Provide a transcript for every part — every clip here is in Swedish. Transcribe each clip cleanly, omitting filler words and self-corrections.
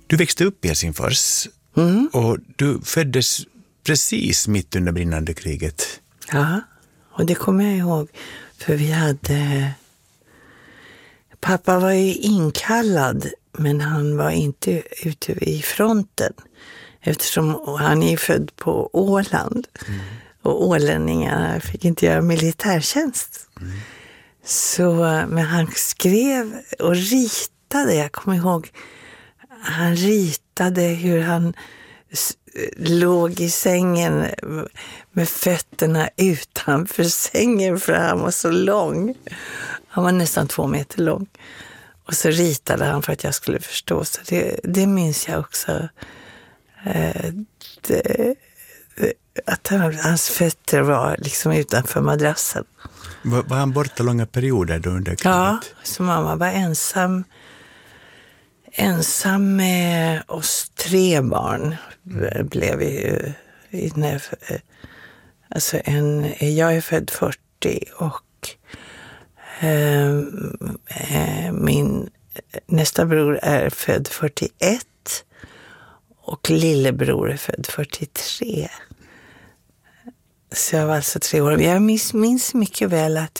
Du växte upp i Helsingfors och du föddes precis mitt under brinnande kriget. Ja, och det kommer jag ihåg. För vi hade... Pappa var ju inkallad, men han var inte ute i fronten. Eftersom han är född på Åland. Och ålänningarna fick inte göra militärtjänst. Så, men han skrev och ritade. Jag kommer ihåg, han ritade hur han låg i sängen med fötterna utanför sängen för han var så lång. Han var nästan 2 meter lång. Och så ritade han för att jag skulle förstå. Så det minns jag också. Att hans fötter var liksom utanför madrassen. Var han borta långa perioder då under kriget? Ja, så mamma var ensam med oss 3 barn. Blev vi ju inne. Alltså jag är född 40 och min nästa bror är född 41 och lillebror är född 43. Så jag var alltså 3 år. Jag minns mycket väl att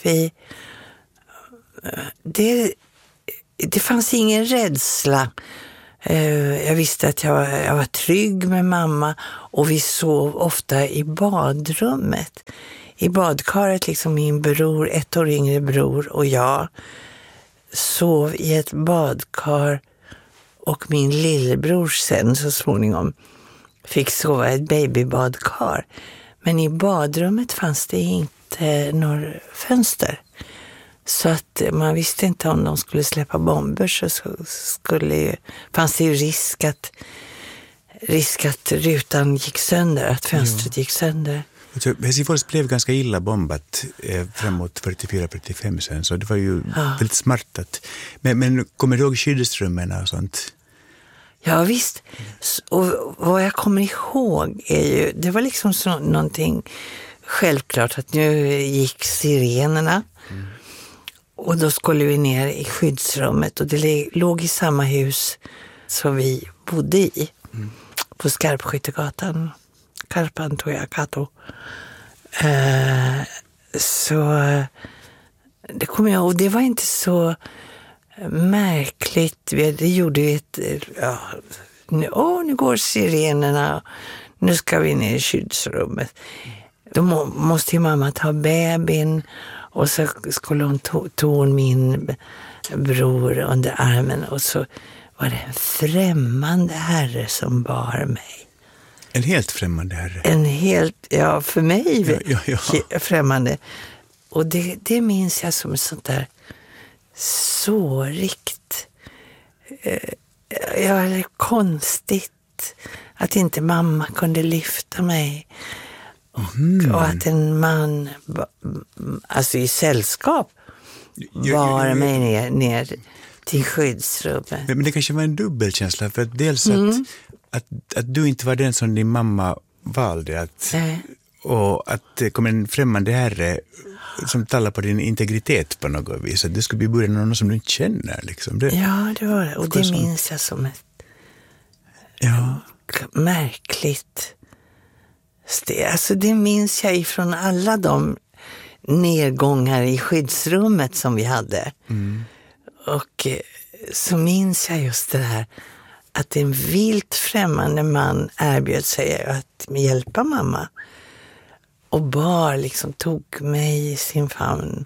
det fanns ingen rädsla. Jag visste att jag var trygg med mamma och vi sov ofta i badrummet. I badkaret, liksom min bror, 1 år yngre bror och jag sov i ett badkar och min lillebror sen så småningom fick sova i ett babybadkar. Men i badrummet fanns det inte några fönster. Så att man visste inte om de skulle släppa bomber så fanns det ju risk att rutan gick sönder, att fönstret gick sönder. Helsingfors blev ganska illa bombat framåt 44-45 sen, så det var ju väldigt smartat. Men kommer du ihåg skyddsrummen och sånt? Ja visst, och vad jag kommer ihåg är ju, det var liksom någonting självklart att nu gick sirenerna och då skulle vi ner i skyddsrummet och det låg i samma hus som vi bodde i på Skarpskyttegatan, Karpantoja-Kato. Så det kommer jag ihåg, det var inte så märkligt. Det gjorde ju nu går sirenerna, nu ska vi ner i skyddsrummet. Då måste ju mamma ta bebin och så skulle hon ta min bror under armen och så var det en främmande herre som bar mig. En helt främmande herre? För mig ja. främmande. Och det minns jag som sånt där sårigt. Konstigt att inte mamma kunde lyfta mig. Och att en man, alltså i sällskap, bar mig ner till skyddsrummet. Men det kanske var en dubbelkänsla, för att dels att du inte var den som din mamma valde, och att det kom en främmande herre som talar på din integritet på något vis. Att det skulle bli början någon som du inte känner. Liksom. Ja, det var det. Och det minns jag som ett märkligt steg. Alltså det minns jag ifrån alla de nedgångar i skyddsrummet som vi hade. Och så minns jag just det här att en vilt främmande man erbjöd sig att hjälpa mamma. Och tog mig i sin famn.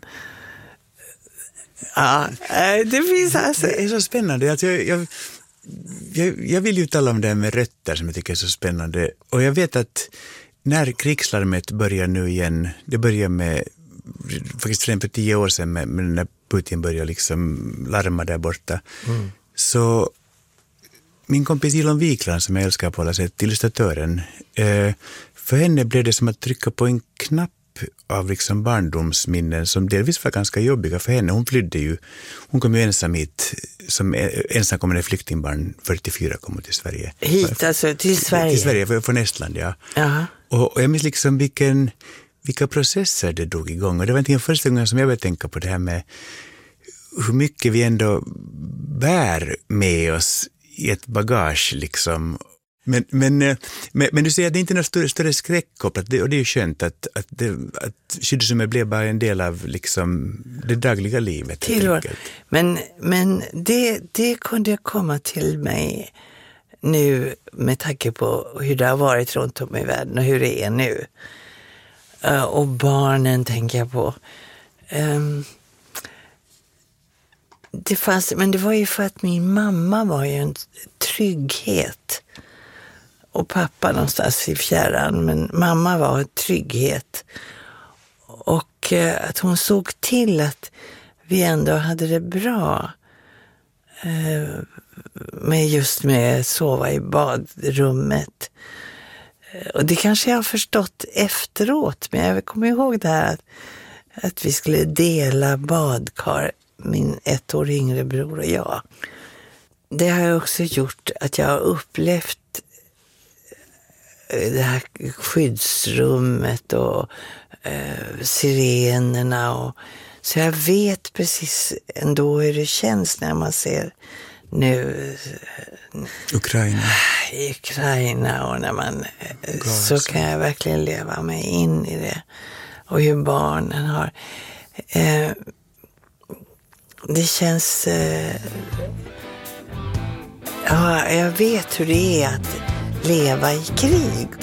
Ja, det finns alltså. Det är så spännande. Alltså jag vill ju tala om det här med rötter som jag tycker är så spännande. Och jag vet att när krigslarmet börjar nu igen, det börjar med faktiskt för 10 år sedan med när Putin börjar liksom larma där borta. Så min kompis Ilon Wikland, som jag älskar på alla sätt, illustratören, för henne blev det som att trycka på en knapp av liksom barndomsminnen som delvis var ganska jobbiga för henne. Hon flydde ju, hon kom ju ensam hit som ensamkommande flyktingbarn 44 kom hon till Sverige. Hit alltså till Sverige? Till Sverige, från Estland, ja. Uh-huh. Och jag minns liksom vilka processer det drog igång. Och det var inte första gången som jag började tänka på det här med hur mycket vi ändå bär med oss i ett bagage liksom. Men du säger att det inte är något större skräck kopplat, och det är ju skönt att skyddsrummet blev bara en del av liksom det dagliga livet. Men det kunde komma till mig nu med tanke på hur det har varit runt om i världen och hur det är nu. Och barnen tänker jag på. Men det var ju för att min mamma var ju en trygghet. Och pappa någonstans i fjärran, men mamma var en trygghet. Och att hon såg till att vi ändå hade det bra. Med sova i badrummet. Och det kanske jag har förstått efteråt, men jag kommer ihåg det här att vi skulle dela badkar, min 1 år yngre bror och jag. Det har också gjort att jag har upplevt det här skyddsrummet och sirenerna. Så jag vet precis ändå hur det känns när man ser nu Ukraina och när man så kan jag verkligen leva mig in i det. Och hur barnen har det känns jag vet hur det är att leva i krig